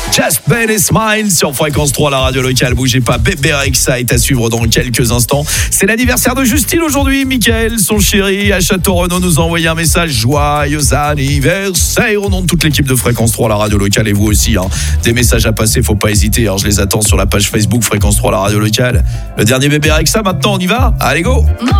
Just Ben et Smile sur Fréquence 3, la radio locale. Bougez pas, Bébé Rexha est à suivre dans quelques instants. C'est l'anniversaire de Justine aujourd'hui. Michael, son chéri, à Château-Renaud, nous a envoyé un message. Joyeux anniversaire au nom de toute l'équipe de Fréquence 3, la radio locale, et vous aussi. Des messages à passer, faut pas hésiter. Alors, je les attends sur la page Facebook Fréquence 3, la radio locale. Le dernier Bébé Rexha, maintenant on y va. Allez, go!